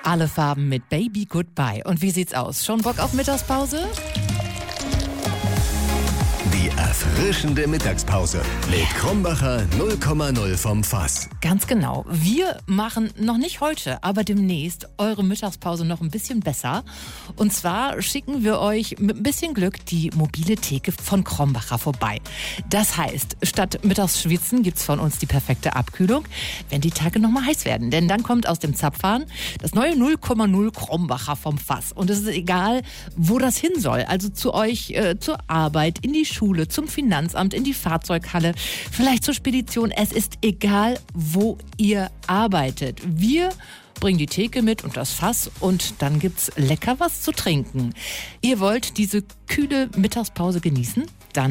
Alle Farben mit Baby Goodbye. Und wie sieht's aus? Schon Bock auf Mittagspause? Die erfrischende Mittagspause mit Krombacher 0,0 vom Fass. Ganz genau. Wir machen noch nicht heute, aber demnächst eure Mittagspause noch ein bisschen besser. Und zwar schicken wir euch mit ein bisschen Glück die mobile Theke von Krombacher vorbei. Das heißt, statt mittags schwitzen gibt's von uns die perfekte Abkühlung, wenn die Tage noch mal heiß werden. Denn dann kommt aus dem Zapfhahn das neue 0,0 Krombacher vom Fass. Und es ist egal, wo das hin soll. Also zu euch, zur Arbeit, in die Schule, zum Finanzamt, in die Fahrzeughalle, vielleicht zur Spedition. Es ist egal, wo ihr arbeitet. Wir bringen die Theke mit und das Fass und dann gibt's lecker was zu trinken. Ihr wollt diese kühle Mittagspause genießen? Dann